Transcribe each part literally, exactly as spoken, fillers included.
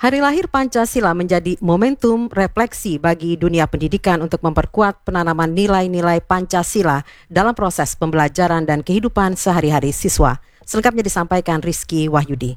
Hari lahir Pancasila menjadi momentum refleksi bagi dunia pendidikan untuk memperkuat penanaman nilai-nilai Pancasila dalam proses pembelajaran dan kehidupan sehari-hari siswa. Selengkapnya disampaikan Rizky Wahyudi.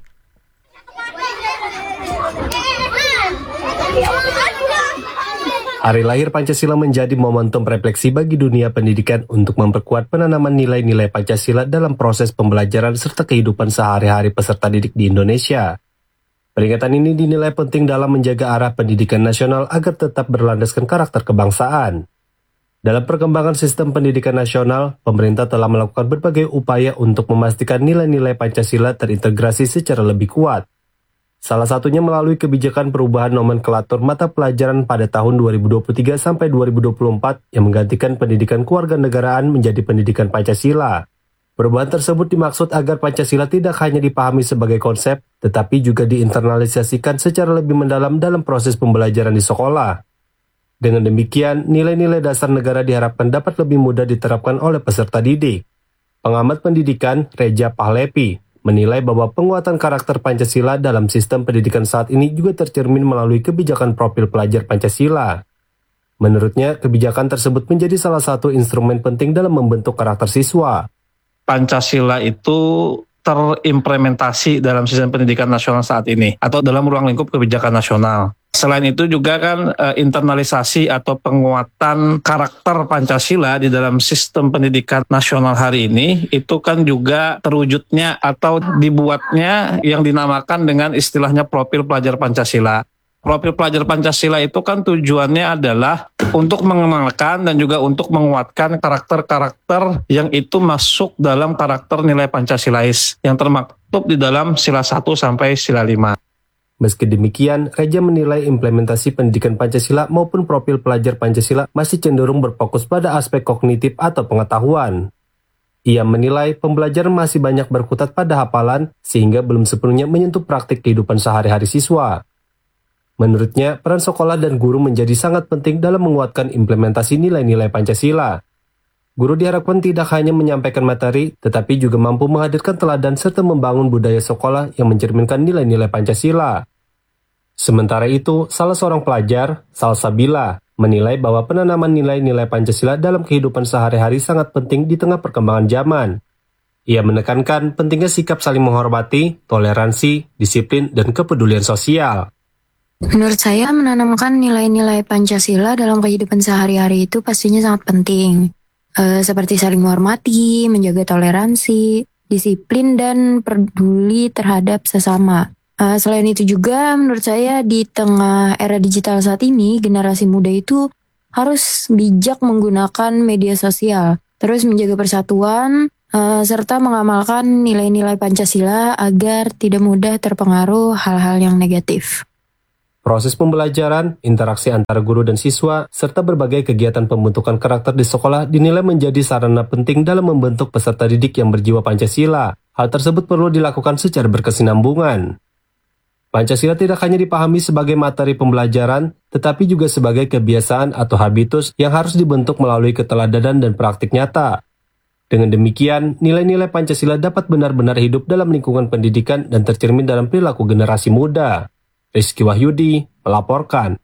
Hari lahir Pancasila menjadi momentum refleksi bagi dunia pendidikan untuk memperkuat penanaman nilai-nilai Pancasila dalam proses pembelajaran serta kehidupan sehari-hari peserta didik di Indonesia. Peringatan ini dinilai penting dalam menjaga arah pendidikan nasional agar tetap berlandaskan karakter kebangsaan. Dalam perkembangan sistem pendidikan nasional, pemerintah telah melakukan berbagai upaya untuk memastikan nilai-nilai Pancasila terintegrasi secara lebih kuat. Salah satunya melalui kebijakan perubahan nomenklatur mata pelajaran pada tahun dua ribu dua puluh tiga sampai dua ribu dua puluh empat yang menggantikan pendidikan kewarganegaraan menjadi pendidikan Pancasila. Perubahan tersebut dimaksud agar Pancasila tidak hanya dipahami sebagai konsep, tetapi juga diinternalisasikan secara lebih mendalam dalam proses pembelajaran di sekolah. Dengan demikian, nilai-nilai dasar negara diharapkan dapat lebih mudah diterapkan oleh peserta didik. Pengamat pendidikan, Reja Pahlepi, menilai bahwa penguatan karakter Pancasila dalam sistem pendidikan saat ini juga tercermin melalui kebijakan profil pelajar Pancasila. Menurutnya, kebijakan tersebut menjadi salah satu instrumen penting dalam membentuk karakter siswa. Pancasila itu terimplementasi dalam sistem pendidikan nasional saat ini atau dalam ruang lingkup kebijakan nasional. Selain itu juga kan e, internalisasi atau penguatan karakter Pancasila di dalam sistem pendidikan nasional hari ini itu kan juga terwujudnya atau dibuatnya yang dinamakan dengan istilahnya profil pelajar Pancasila. Profil pelajar Pancasila itu kan tujuannya adalah untuk mengenalkan dan juga untuk menguatkan karakter-karakter yang itu masuk dalam karakter nilai Pancasilais yang termaktub di dalam sila satu sampai sila lima. Meski demikian, Reja menilai implementasi pendidikan Pancasila maupun profil pelajar Pancasila masih cenderung berfokus pada aspek kognitif atau pengetahuan. Ia menilai pembelajaran masih banyak berkutat pada hafalan sehingga belum sepenuhnya menyentuh praktik kehidupan sehari-hari siswa. Menurutnya, peran sekolah dan guru menjadi sangat penting dalam menguatkan implementasi nilai-nilai Pancasila. Guru diharapkan tidak hanya menyampaikan materi, tetapi juga mampu menghadirkan teladan serta membangun budaya sekolah yang mencerminkan nilai-nilai Pancasila. Sementara itu, salah seorang pelajar, Salsabila, menilai bahwa penanaman nilai-nilai Pancasila dalam kehidupan sehari-hari sangat penting di tengah perkembangan zaman. Ia menekankan pentingnya sikap saling menghormati, toleransi, disiplin, dan kepedulian sosial. Menurut saya, menanamkan nilai-nilai Pancasila dalam kehidupan sehari-hari itu pastinya sangat penting. E, seperti saling menghormati, menjaga toleransi, disiplin, dan peduli terhadap sesama. E, selain itu juga, menurut saya di tengah era digital saat ini, generasi muda itu harus bijak menggunakan media sosial, terus menjaga persatuan, e, serta mengamalkan nilai-nilai Pancasila agar tidak mudah terpengaruh hal-hal yang negatif. Proses pembelajaran, interaksi antara guru dan siswa, serta berbagai kegiatan pembentukan karakter di sekolah dinilai menjadi sarana penting dalam membentuk peserta didik yang berjiwa Pancasila. Hal tersebut perlu dilakukan secara berkesinambungan. Pancasila tidak hanya dipahami sebagai materi pembelajaran, tetapi juga sebagai kebiasaan atau habitus yang harus dibentuk melalui keteladanan dan praktik nyata. Dengan demikian, nilai-nilai Pancasila dapat benar-benar hidup dalam lingkungan pendidikan dan tercermin dalam perilaku generasi muda. Rizky Wahyudi melaporkan.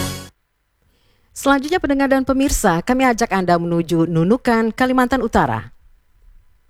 Selanjutnya pendengar dan pemirsa, kami ajak Anda menuju Nunukan, Kalimantan Utara.